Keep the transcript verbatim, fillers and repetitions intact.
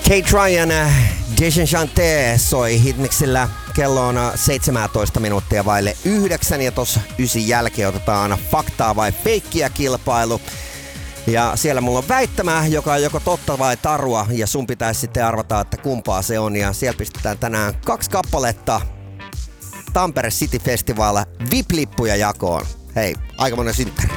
Kate Ryan, Desenchanté soi hitmixillä. Kello on seitsemäntoista minuuttia vaille yhdeksän ja tossa ysin jälkeen otetaan faktaa vai feikkiä kilpailu. Ja siellä mulla on väittämä, joka on joko totta vai tarua ja sun pitäisi sitten arvata, että kumpaa se on. Ja siellä pistetään tänään kaksi kappaletta Tampere City Festival V I P-lippuja jakoon. Hei, aikamoinen synttäri.